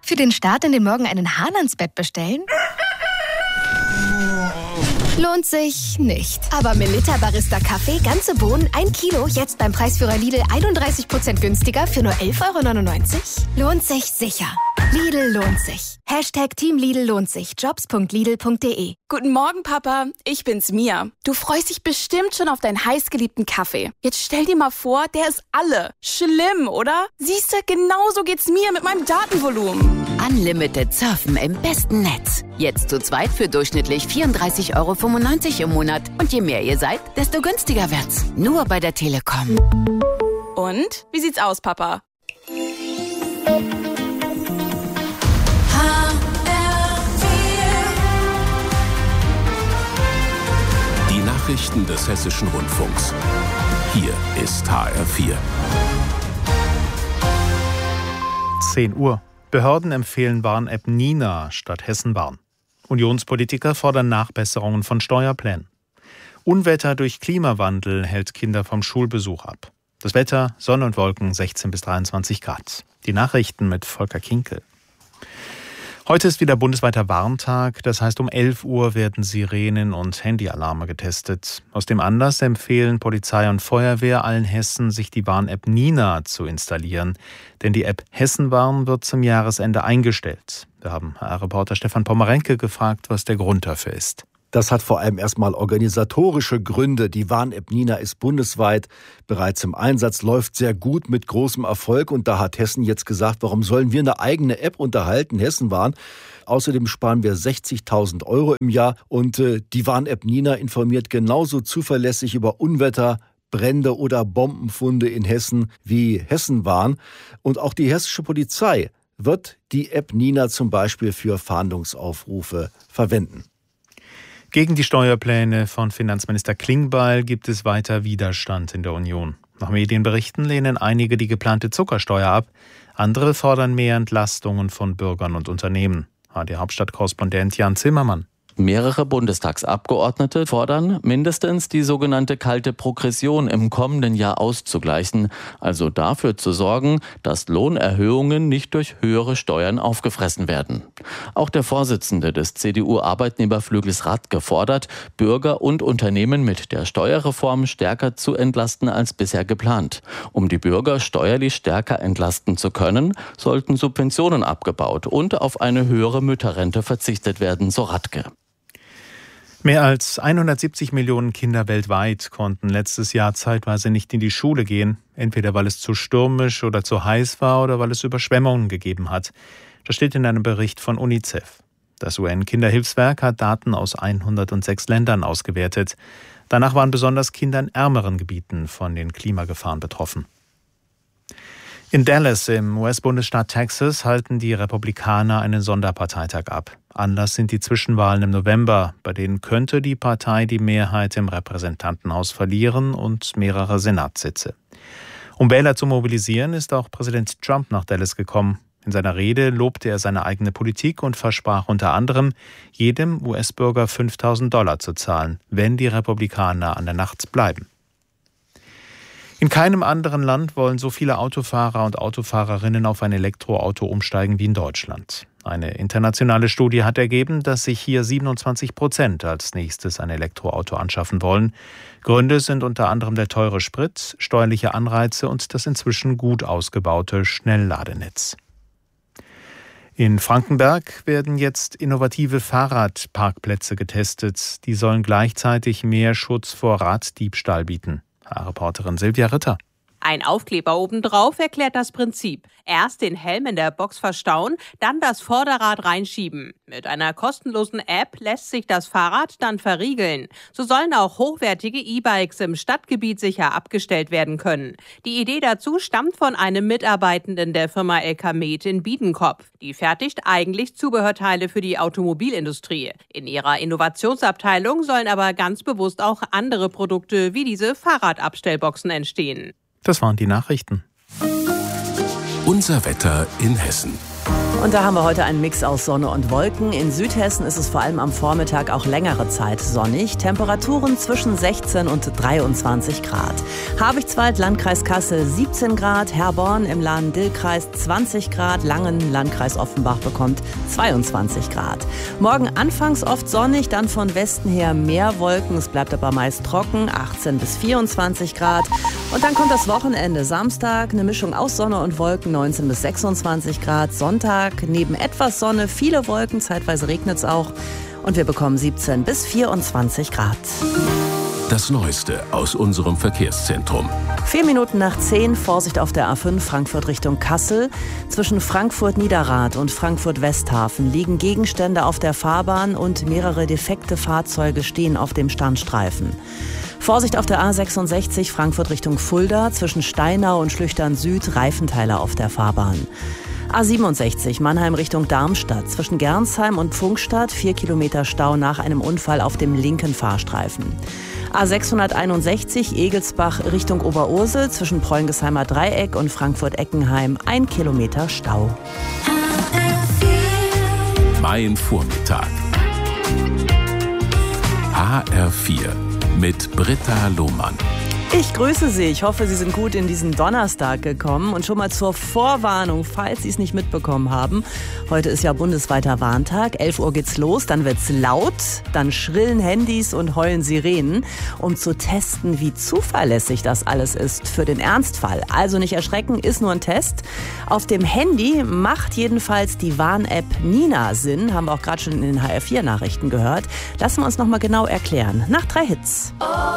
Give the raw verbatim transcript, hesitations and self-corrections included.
Für den Start in den Morgen einen Hahn ans Bett bestellen? Lohnt sich nicht. Aber Melitta Barista Kaffee, ganze Bohnen, ein Kilo, jetzt beim Preisführer Lidl einunddreißig Prozent günstiger für nur elf Euro neunundneunzig? Lohnt sich sicher. Lidl lohnt sich. Hashtag Team Lidl lohnt sich. Jobs punkt lidl punkt de. Guten Morgen, Papa. Ich bin's, Mia. Du freust dich bestimmt schon auf deinen heißgeliebten Kaffee. Jetzt stell dir mal vor, der ist alle. Schlimm, oder? Siehst du, genauso geht's mir mit meinem Datenvolumen. Unlimited surfen im besten Netz. Jetzt zu zweit für durchschnittlich vierunddreißig Euro fünfundneunzig im Monat. Und je mehr ihr seid, desto günstiger wird's. Nur bei der Telekom. Und? Wie sieht's aus, Papa? Die Nachrichten des Hessischen Rundfunks. Hier ist H R vier. zehn Uhr. Behörden empfehlen Warn-App Nina statt Hessenwarn. Unionspolitiker fordern Nachbesserungen von Steuerplänen. Unwetter durch Klimawandel hält Kinder vom Schulbesuch ab. Das Wetter, Sonne und Wolken, sechzehn bis dreiundzwanzig Grad. Die Nachrichten mit Volker Kinkel. Heute ist wieder bundesweiter Warntag, das heißt um elf Uhr werden Sirenen und Handyalarme getestet. Aus dem Anlass empfehlen Polizei und Feuerwehr allen Hessen, sich die Warn-App Nina zu installieren. Denn die App Hessenwarn wird zum Jahresende eingestellt. Wir haben H R-Reporter Stefan Pommerenke gefragt, was der Grund dafür ist. Das hat vor allem erstmal organisatorische Gründe. Die Warn-App Nina ist bundesweit bereits im Einsatz, läuft sehr gut mit großem Erfolg. Und da hat Hessen jetzt gesagt, warum sollen wir eine eigene App unterhalten, Hessenwarn? Außerdem sparen wir sechzigtausend Euro im Jahr. Und äh, die Warn-App Nina informiert genauso zuverlässig über Unwetter, Brände oder Bombenfunde in Hessen wie Hessenwarn. Und auch die hessische Polizei wird die App Nina zum Beispiel für Fahndungsaufrufe verwenden. Gegen die Steuerpläne von Finanzminister Klingbeil gibt es weiter Widerstand in der Union. Nach Medienberichten lehnen einige die geplante Zuckersteuer ab. Andere fordern mehr Entlastungen von Bürgern und Unternehmen. H D-Hauptstadtkorrespondent Jan Zimmermann. Mehrere Bundestagsabgeordnete fordern, mindestens die sogenannte kalte Progression im kommenden Jahr auszugleichen, also dafür zu sorgen, dass Lohnerhöhungen nicht durch höhere Steuern aufgefressen werden. Auch der Vorsitzende des C D U-Arbeitnehmerflügels Radke fordert, Bürger und Unternehmen mit der Steuerreform stärker zu entlasten als bisher geplant. Um die Bürger steuerlich stärker entlasten zu können, sollten Subventionen abgebaut und auf eine höhere Mütterrente verzichtet werden, so Radke. Mehr als hundertsiebzig Millionen Kinder weltweit konnten letztes Jahr zeitweise nicht in die Schule gehen, entweder weil es zu stürmisch oder zu heiß war oder weil es Überschwemmungen gegeben hat. Das steht in einem Bericht von UNICEF. Das U N-Kinderhilfswerk hat Daten aus hundertsechs Ländern ausgewertet. Danach waren besonders Kinder in ärmeren Gebieten von den Klimagefahren betroffen. In Dallas im U S-Bundesstaat Texas halten die Republikaner einen Sonderparteitag ab. Anlass sind die Zwischenwahlen im November, bei denen könnte die Partei die Mehrheit im Repräsentantenhaus verlieren und mehrere Senatssitze. Um Wähler zu mobilisieren, ist auch Präsident Trump nach Dallas gekommen. In seiner Rede lobte er seine eigene Politik und versprach unter anderem, jedem U S-Bürger fünftausend Dollar zu zahlen, wenn die Republikaner an der Macht bleiben. In keinem anderen Land wollen so viele Autofahrer und Autofahrerinnen auf ein Elektroauto umsteigen wie in Deutschland. Eine internationale Studie hat ergeben, dass sich hier siebenundzwanzig Prozent als nächstes ein Elektroauto anschaffen wollen. Gründe sind unter anderem der teure Sprit, steuerliche Anreize und das inzwischen gut ausgebaute Schnellladenetz. In Frankenberg werden jetzt innovative Fahrradparkplätze getestet. Die sollen gleichzeitig mehr Schutz vor Raddiebstahl bieten. Reporterin Silvia Ritter. Ein Aufkleber obendrauf erklärt das Prinzip. Erst den Helm in der Box verstauen, dann das Vorderrad reinschieben. Mit einer kostenlosen App lässt sich das Fahrrad dann verriegeln. So sollen auch hochwertige E-Bikes im Stadtgebiet sicher abgestellt werden können. Die Idee dazu stammt von einem Mitarbeitenden der Firma L K Med in Biedenkopf. Die fertigt eigentlich Zubehörteile für die Automobilindustrie. In ihrer Innovationsabteilung sollen aber ganz bewusst auch andere Produkte wie diese Fahrradabstellboxen entstehen. Das waren die Nachrichten. Unser Wetter in Hessen. Und da haben wir heute einen Mix aus Sonne und Wolken. In Südhessen ist es vor allem am Vormittag auch längere Zeit sonnig. Temperaturen zwischen sechzehn und dreiundzwanzig Grad. Habichtswald, Landkreis Kassel siebzehn Grad. Herborn im Lahn-Dill-Kreis zwanzig Grad. Langen, Landkreis Offenbach, bekommt zweiundzwanzig Grad. Morgen anfangs oft sonnig, dann von Westen her mehr Wolken. Es bleibt aber meist trocken, achtzehn bis vierundzwanzig Grad. Und dann kommt das Wochenende. Samstag eine Mischung aus Sonne und Wolken, neunzehn bis sechsundzwanzig Grad. Sonntag neben etwas Sonne, viele Wolken, zeitweise regnet es auch. Und wir bekommen siebzehn bis vierundzwanzig Grad. Das Neueste aus unserem Verkehrszentrum. Vier Minuten nach zehn, Vorsicht auf der A fünf Frankfurt Richtung Kassel. Zwischen Frankfurt-Niederrad und Frankfurt-Westhafen liegen Gegenstände auf der Fahrbahn und mehrere defekte Fahrzeuge stehen auf dem Standstreifen. Vorsicht auf der A sechsundsechzig Frankfurt Richtung Fulda. Zwischen Steinau und Schlüchtern Süd Reifenteile auf der Fahrbahn. A siebenundsechzig Mannheim Richtung Darmstadt. Zwischen Gernsheim und Pfungstadt vier Kilometer Stau nach einem Unfall auf dem linken Fahrstreifen. A sechshunderteinundsechzig Egelsbach Richtung Oberursel. Zwischen Preungesheimer Dreieck und Frankfurt-Eckenheim ein Kilometer Stau. Mein Vormittag. H R vier mit Britta Lohmann. Ich grüße Sie. Ich hoffe, Sie sind gut in diesen Donnerstag gekommen. Und schon mal zur Vorwarnung, falls Sie es nicht mitbekommen haben. Heute ist ja bundesweiter Warntag. elf Uhr geht's los, dann wird's laut, dann schrillen Handys und heulen Sirenen, um zu testen, wie zuverlässig das alles ist für den Ernstfall. Also nicht erschrecken, ist nur ein Test. Auf dem Handy macht jedenfalls die Warn-App Nina Sinn. Haben wir auch gerade schon in den H R vier Nachrichten gehört. Lassen wir uns noch mal genau erklären. Nach drei Hits.